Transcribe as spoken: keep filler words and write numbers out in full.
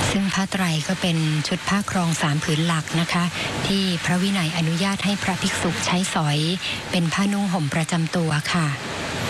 ซึ่งผ้าไตรก็เป็นชุดผ้าครองสามผืนหลักนะคะที่พระวินัยอนุญาตให้พระภิกษุใช้สอยเป็นผ้านุ่งห่มประจำตัวค่ะ